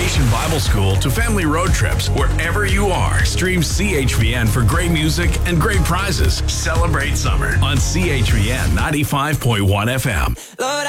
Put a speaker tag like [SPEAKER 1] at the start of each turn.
[SPEAKER 1] Vacation Bible School to family road trips, wherever you are, stream CHVN for great music and great prizes. Celebrate summer on CHVN 95.1 FM.